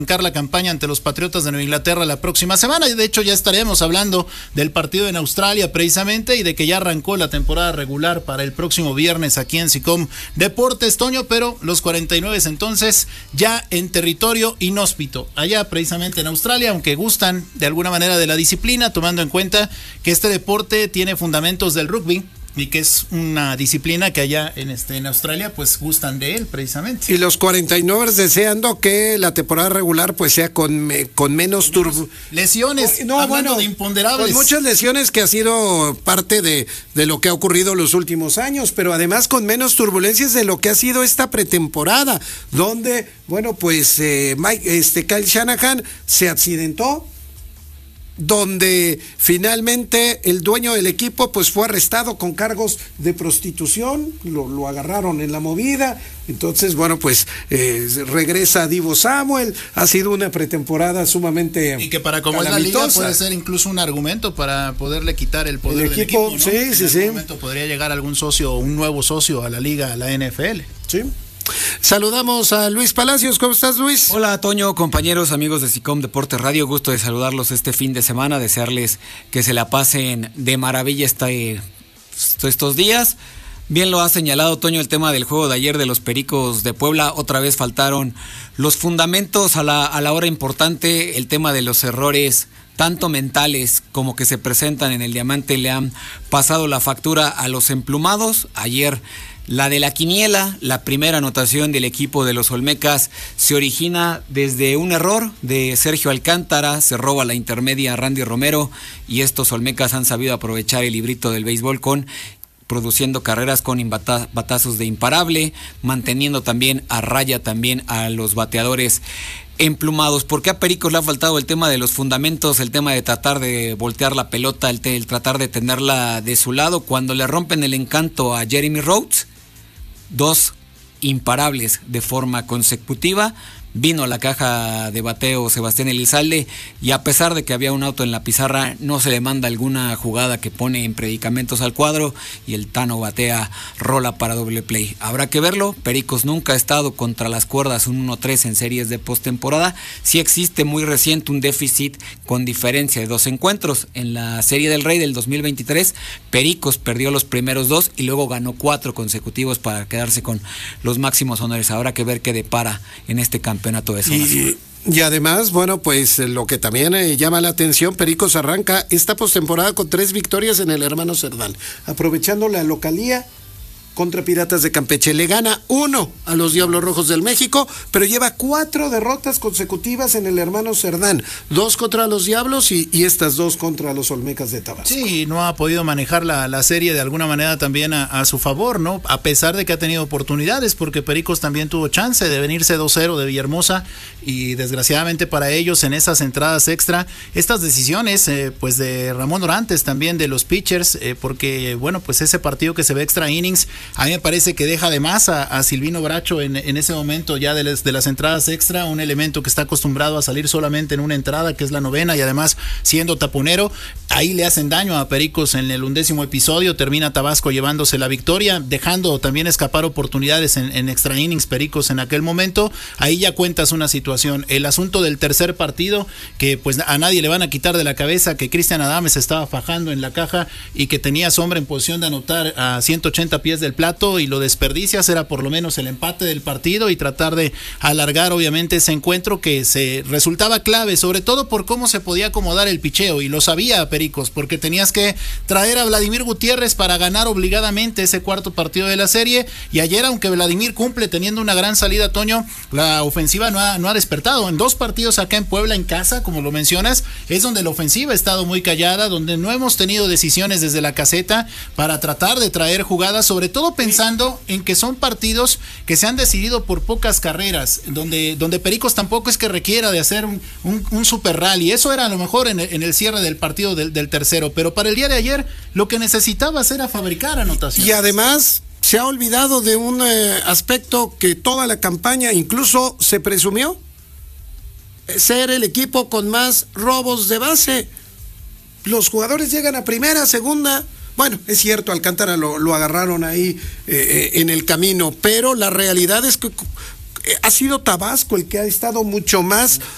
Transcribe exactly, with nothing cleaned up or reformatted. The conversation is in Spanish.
la campaña ante los Patriotas de Nueva Inglaterra la próxima semana. De hecho, ya estaremos hablando del partido en Australia precisamente y de que ya arrancó la temporada regular para el próximo viernes aquí en SICOM Deportes, Toño, pero los cuarenta y nueve entonces ya en territorio inhóspito, allá precisamente en Australia, aunque gustan de alguna manera de la disciplina, tomando en cuenta que este deporte tiene fundamentos del rugby y que es una disciplina que allá en este en Australia pues gustan de él precisamente. Y los cuarenta y nueve deseando que la temporada regular pues sea con, con menos turbo... lesiones, no, hablando bueno, de imponderables. Con muchas lesiones que ha sido parte de, de lo que ha ocurrido los últimos años, pero además con menos turbulencias de lo que ha sido esta pretemporada, donde, bueno, pues eh, Mike, este, Kyle Shanahan se accidentó, donde finalmente el dueño del equipo pues fue arrestado con cargos de prostitución, lo, lo agarraron en la movida, entonces bueno pues eh, regresa Divo Samuel, ha sido una pretemporada sumamente y que para como es la liga puede ser incluso un argumento para poderle quitar el poder el equipo, del equipo, ¿no? Sí, sí, en sí. algún momento podría llegar algún socio o un nuevo socio a la liga, a la N F L. Sí. Saludamos a Luis Palacios. ¿Cómo estás, Luis? Hola, Toño, compañeros, amigos de SICOM Deportes Radio. Gusto de saludarlos este fin de semana, desearles que se la pasen de maravilla este, estos días. Bien lo ha señalado, Toño, el tema del juego de ayer de los Pericos de Puebla. Otra vez faltaron los fundamentos a la, a la hora importante. El tema de los errores tanto mentales como que se presentan en el Diamante le han pasado la factura a los emplumados. Ayer la de la quiniela, la primera anotación del equipo de los Olmecas se origina desde un error de Sergio Alcántara, se roba la intermedia a Randy Romero y estos Olmecas han sabido aprovechar el librito del béisbol con produciendo carreras con bata, batazos de imparable, manteniendo también a raya también a los bateadores emplumados. ¿Por qué a Pericos le ha faltado el tema de los fundamentos, el tema de tratar de voltear la pelota, el, el tratar de tenerla de su lado? Cuando le rompen el encanto a Jeremy Rhodes, dos imparables de forma consecutiva, vino a la caja de bateo Sebastián Elizalde y a pesar de que había un auto en la pizarra, no se le manda alguna jugada que pone en predicamentos al cuadro y el Tano batea rola para doble play. Habrá que verlo. Pericos nunca ha estado contra las cuerdas un uno tres en series de postemporada. Sí existe muy reciente un déficit con diferencia de dos encuentros. En la Serie del Rey del dos mil veintitrés, Pericos perdió los primeros dos y luego ganó cuatro consecutivos para quedarse con los máximos honores. Habrá que ver qué depara en este campeonato. De y, y además, bueno, pues lo que también eh, llama la atención, Pericos arranca esta postemporada con tres victorias en el Hermano Cerdán, aprovechando la localía contra Piratas de Campeche. Le gana uno a los Diablos Rojos del México, pero lleva cuatro derrotas consecutivas en el Hermano Cerdán, dos contra los Diablos y, y estas dos contra los Olmecas de Tabasco. Sí, no ha podido manejar la, la serie de alguna manera también a, a su favor, ¿no? A pesar de que ha tenido oportunidades, porque Pericos también tuvo chance de venirse dos cero de Villahermosa y desgraciadamente para ellos en esas entradas extra, estas decisiones eh, pues de Ramón Orantes también de los pitchers, eh, porque bueno, pues ese partido que se ve extra innings, a mí me parece que deja de más a, a Silvino Bracho en, en ese momento ya de, les, de las entradas extra, un elemento que está acostumbrado a salir solamente en una entrada, que es la novena, y además siendo taponero, ahí le hacen daño a Pericos en el undécimo episodio, termina Tabasco llevándose la victoria, dejando también escapar oportunidades en, en extra innings Pericos en aquel momento. Ahí ya cuentas una situación. El asunto del tercer partido, que pues a nadie le van a quitar de la cabeza que Cristian Adames estaba fajando en la caja y que tenía Sombra en posición de anotar a ciento ochenta pies del plato y lo desperdicias, era por lo menos el empate del partido y tratar de alargar obviamente ese encuentro que se resultaba clave, sobre todo por cómo se podía acomodar el picheo, y lo sabía Pericos, porque tenías que traer a Vladimir Gutiérrez para ganar obligadamente ese cuarto partido de la serie, y ayer aunque Vladimir cumple teniendo una gran salida, Toño, la ofensiva no ha, no ha despertado. En dos partidos acá en Puebla en casa, como lo mencionas, es donde la ofensiva ha estado muy callada, donde no hemos tenido decisiones desde la caseta para tratar de traer jugadas, sobre todo pensando en que son partidos que se han decidido por pocas carreras, donde, donde Pericos tampoco es que requiera de hacer un, un, un super rally. Eso era a lo mejor en el, en el cierre del partido del, del tercero, pero para el día de ayer lo que necesitaba era fabricar anotaciones. Y además se ha olvidado de un eh, aspecto que toda la campaña incluso se presumió, ser el equipo con más robos de base. Los jugadores llegan a primera, segunda. Bueno, es cierto, Alcántara lo, lo agarraron ahí eh, en el camino, pero la realidad es que ha sido Tabasco el que ha estado mucho más